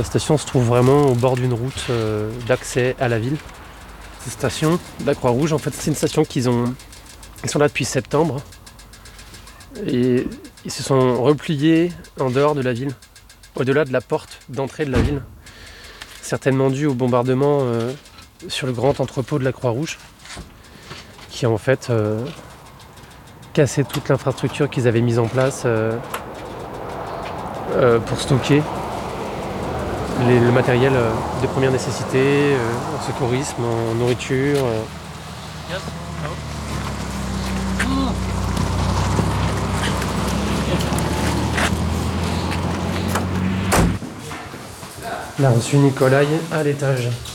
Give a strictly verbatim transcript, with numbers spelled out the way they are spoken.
La station se trouve vraiment au bord d'une route euh, d'accès à la ville. Cette station de la Croix-Rouge, en fait, c'est une station qu'ils ont... Ils sont là depuis septembre. Et ils se sont repliés en dehors de la ville, au-delà de la porte d'entrée de la ville. Certainement dû au bombardement euh, sur le grand entrepôt de la Croix-Rouge, qui a en fait euh, cassé toute l'infrastructure qu'ils avaient mise en place euh, euh, pour stocker les, le matériel euh, de première nécessité, euh, en secourisme, en nourriture. Euh. Yes. No. On a reçu Nikolai à l'étage.